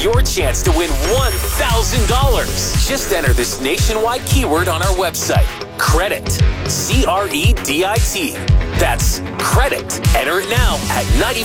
your chance to win $1,000. Just enter this nationwide keyword on our website. Credit. CREDIT. That's credit. Enter it now at